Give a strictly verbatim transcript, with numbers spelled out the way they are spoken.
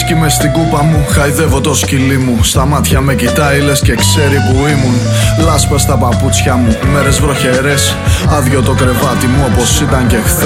ουίσκι μες στην κούπα μου, χαϊδεύω το σκυλί μου. Στα μάτια με κοιτάει λες και ξέρει που ήμουν. Λάσπες στα παπούτσια μου, μέρες βροχερές. Άδειο το κρεβάτι μου όπως ήταν και χθες.